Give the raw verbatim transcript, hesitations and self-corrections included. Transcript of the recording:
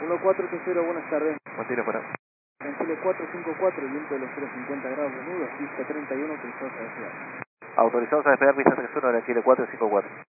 uno cuatro ocho cero, buenas tardes. Montero para. En Chile cuatro cinco cuatro, viento de los cero cincuenta grados de nudo, pista treinta y uno, autorizados a despegar. Autorizados a despegar pista treinta y uno de la Chile cuatro cinco cuatro.